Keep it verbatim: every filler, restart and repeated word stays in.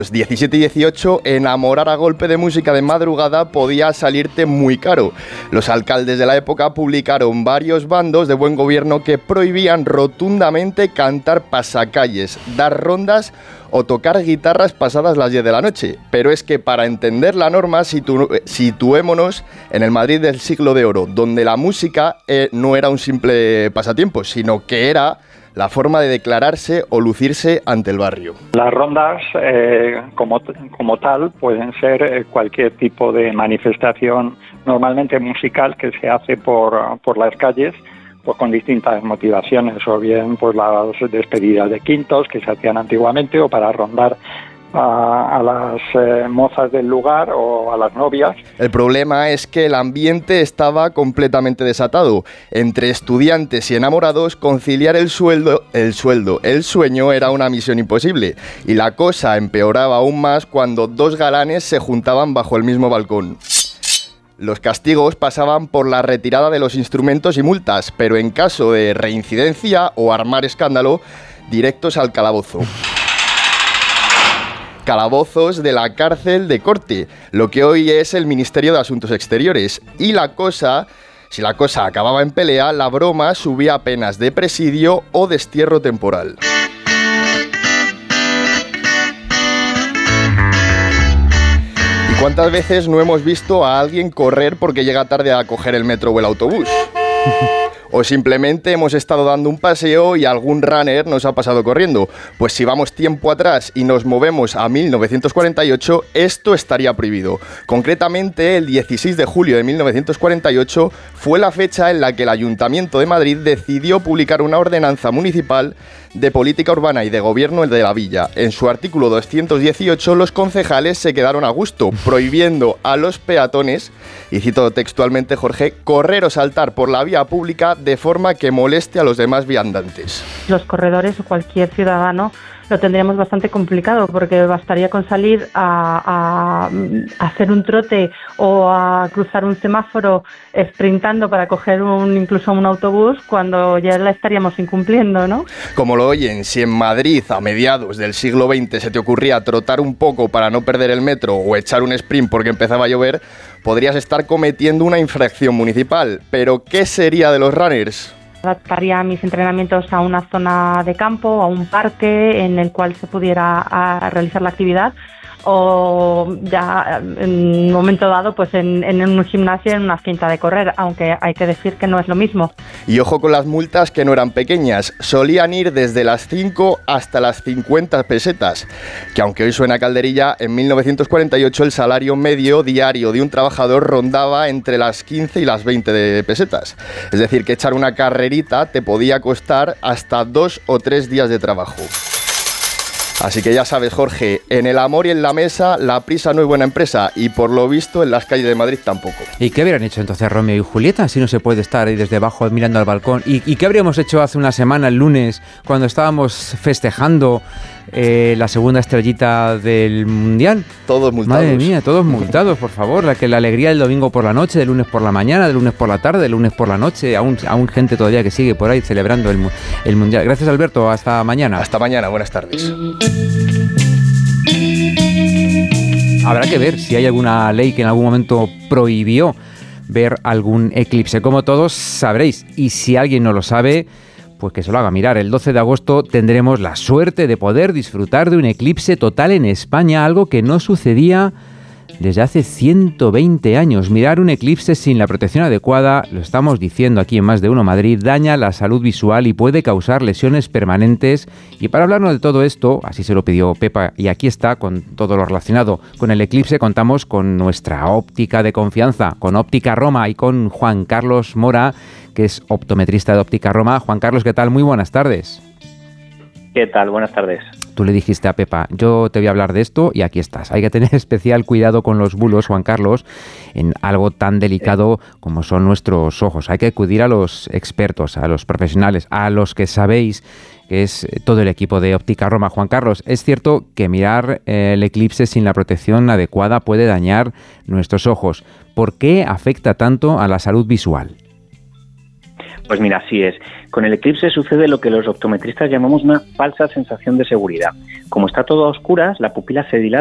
diecisiete y dieciocho, enamorar a golpe de música de madrugada podía salirte muy caro. Los alcaldes de la época publicaron varios bandos de buen gobierno que prohibían rotundamente cantar pasacalles, dar rondas o tocar guitarras pasadas las diez de la noche. Pero es que para entender la norma, situ- situémonos en el Madrid del siglo de oro, donde la música eh, no era un simple pasatiempo, sino que era la forma de declararse o lucirse ante el barrio. Las rondas, eh, como, como tal, pueden ser eh, cualquier tipo de manifestación, normalmente musical, que se hace por, por las calles, pues con distintas motivaciones, o bien pues las despedidas de quintos que se hacían antiguamente, o para rondar a, a las eh, mozas del lugar o a las novias. El problema es que el ambiente estaba completamente desatado. Entre estudiantes y enamorados, conciliar el sueldo, el sueldo, el sueño era una misión imposible. Y la cosa empeoraba aún más cuando dos galanes se juntaban bajo el mismo balcón. Los castigos pasaban por la retirada de los instrumentos y multas, pero en caso de reincidencia o armar escándalo, directos al calabozo. Calabozos de la cárcel de Corte, lo que hoy es el Ministerio de Asuntos Exteriores. Y la cosa, si la cosa acababa en pelea, la broma subía a penas de presidio o destierro temporal. ¿Y cuántas veces no hemos visto a alguien correr porque llega tarde a coger el metro o el autobús? O simplemente hemos estado dando un paseo y algún runner nos ha pasado corriendo. Pues si vamos tiempo atrás y nos movemos a mil novecientos cuarenta y ocho, esto estaría prohibido. Concretamente, el dieciséis de julio de mil novecientos cuarenta y ocho fue la fecha en la que el Ayuntamiento de Madrid decidió publicar una ordenanza municipal de política urbana y de gobierno de la villa. En su artículo doscientos dieciocho, los concejales se quedaron a gusto, prohibiendo a los peatones, y cito textualmente, Jorge, correr o saltar por la vía pública de forma que moleste a los demás viandantes. Los corredores o cualquier ciudadano lo tendríamos bastante complicado, porque bastaría con salir a, a, a hacer un trote o a cruzar un semáforo sprintando para coger un, incluso un autobús, cuando ya la estaríamos incumpliendo, ¿no? Como lo oyen, si en Madrid a mediados del siglo veinte se te ocurría trotar un poco para no perder el metro o echar un sprint porque empezaba a llover, podrías estar cometiendo una infracción municipal. Pero ¿qué sería de los runners? Adaptaría mis entrenamientos a una zona de campo, a un parque en el cual se pudiera a, realizar la actividad, o ya en un momento dado pues en, en un gimnasio, en una cinta de correr, aunque hay que decir que no es lo mismo. Y ojo con las multas, que no eran pequeñas, solían ir desde las cinco hasta las cincuenta pesetas, que aunque hoy suena calderilla, en mil novecientos cuarenta y ocho el salario medio diario de un trabajador rondaba entre las quince y las veinte de pesetas. Es decir, que echar una carrerita te podía costar hasta dos o tres días de trabajo. Así que ya sabes, Jorge, en el amor y en la mesa, la prisa no es buena empresa, y por lo visto en las calles de Madrid tampoco. ¿Y qué habrían hecho entonces Romeo y Julieta si no se puede estar ahí desde abajo mirando al balcón? ¿Y, y qué habríamos hecho hace una semana, el lunes, cuando estábamos festejando eh, la segunda estrellita del Mundial? Todos multados. Madre mía, todos multados, por favor. La, que la alegría del domingo por la noche, del lunes por la mañana, del lunes por la tarde, del lunes por la noche, aún, aún gente todavía que sigue por ahí celebrando el, el Mundial. Gracias, Alberto, hasta mañana. Hasta mañana, buenas tardes. Habrá que ver si hay alguna ley que en algún momento prohibió ver algún eclipse. Como todos sabréis, y si alguien no lo sabe, pues que se lo haga mirar. El doce de agosto tendremos la suerte de poder disfrutar de un eclipse total en España, algo que no sucedía desde hace ciento veinte años. Mirar un eclipse sin la protección adecuada, lo estamos diciendo aquí en Más de Uno Madrid, daña la salud visual y puede causar lesiones permanentes. Y para hablarnos de todo esto, así se lo pidió Pepa, y aquí está, con todo lo relacionado con el eclipse, contamos con nuestra óptica de confianza, con Óptica Roma, y con Juan Carlos Mora, que es optometrista de Óptica Roma. Juan Carlos, ¿qué tal? Muy buenas tardes. ¿Qué tal? Buenas tardes. Tú le dijiste a Pepa, yo te voy a hablar de esto, y aquí estás. Hay que tener especial cuidado con los bulos, Juan Carlos, en algo tan delicado como son nuestros ojos. Hay que acudir a los expertos, a los profesionales, a los que sabéis, que es todo el equipo de Óptica Roma. Juan Carlos, es cierto que mirar el eclipse sin la protección adecuada puede dañar nuestros ojos. ¿Por qué afecta tanto a la salud visual? Pues mira, así es. Con el eclipse sucede lo que los optometristas llamamos una falsa sensación de seguridad. Como está todo a oscuras, la pupila se dilata